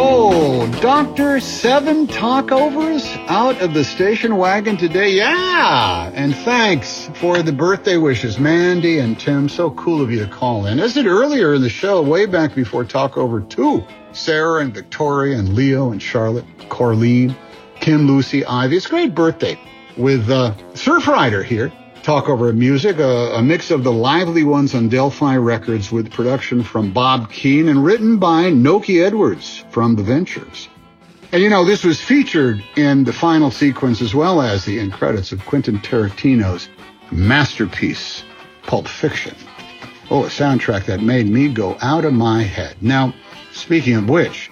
Oh, Dr. Seven Talkovers out of the station wagon today. Yeah. And thanks for the birthday wishes, Mandy and Tim. So cool of you to call in. As did earlier in the show, way back before Talkover 2, Sarah and Victoria and Leo and Charlotte, Corleen, Kim, Lucy, Ivy. It's a great birthday with Surfrider here. Talk over music, a mix of the lively ones on Delphi Records with production from Bob Keane and written by Noki Edwards from The Ventures. And this was featured in the final sequence as well as the end credits of Quentin Tarantino's masterpiece, Pulp Fiction. Oh, a soundtrack that made me go out of my head. Now, speaking of which,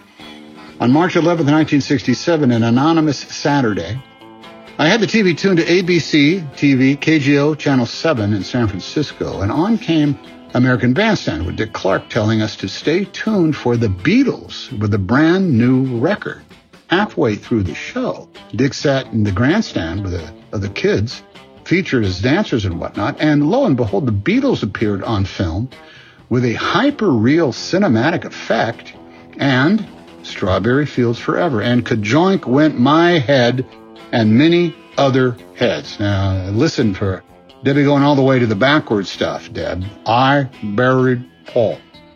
on March 11th, 1967, an anonymous Saturday, I had the TV tuned to ABC TV, KGO Channel 7 in San Francisco, and on came American Bandstand with Dick Clark telling us to stay tuned for the Beatles with a brand new record. Halfway through the show, Dick sat in the grandstand with the other kids, featured as dancers and whatnot, and lo and behold, the Beatles appeared on film with a hyper-real cinematic effect and Strawberry Fields Forever. And kajoink went my head and many other heads. Now, listen for Debbie going all the way to the backward stuff, Deb. I buried Paul.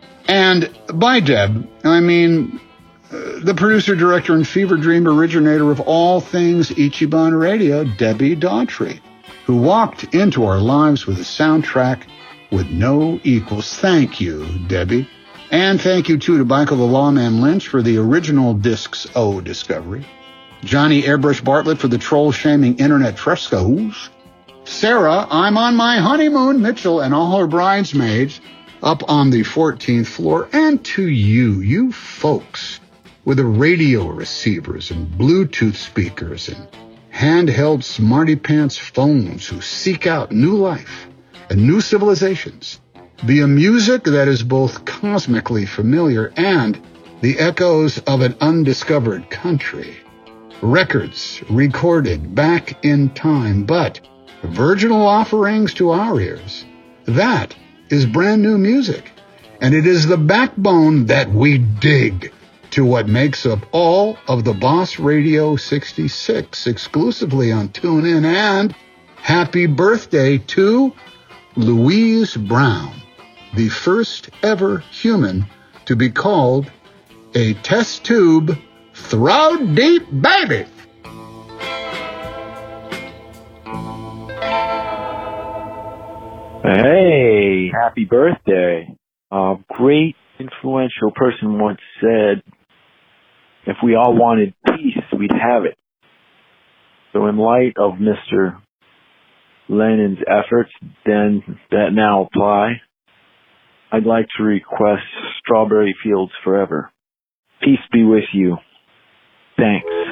And by Deb, I mean the producer, director, and fever dream originator of all things Ichiban Radio, Debbie Daughtry, who walked into our lives with a soundtrack with no equals. Thank you, Debbie. And thank you, too, to Michael the Lawman Lynch for the original Discs O discovery. Johnny Airbrush Bartlett for the troll-shaming internet frescoes. Sarah, I'm on my honeymoon, Mitchell, and all her bridesmaids up on the 14th floor. And to you folks with the radio receivers and Bluetooth speakers and handheld smarty pants phones who seek out new life and new civilizations via music that is both cosmically familiar and the echoes of an undiscovered country. Records recorded back in time, but virginal offerings to our ears. That is brand new music, and it is the backbone that we dig to what makes up all of the Boss Radio 66 exclusively on TuneIn. And happy birthday to Louise Brown, the first ever human to be called a test tube throat deep baby. Hey, happy birthday. A great influential person once said, if we all wanted peace, we'd have it. So in light of Mr. Lennon's efforts then that now apply, I'd like to request Strawberry Fields Forever. Peace be with you. Thanks.